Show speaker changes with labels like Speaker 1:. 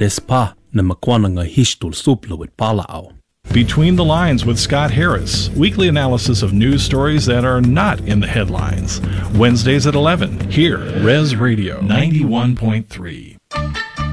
Speaker 1: Respa na makwana nga hishtul suplo with palao.
Speaker 2: Between the Lines with Scott Harris, weekly analysis of news stories that are not in the headlines. Wednesdays at 11, here, Res Radio 91.3.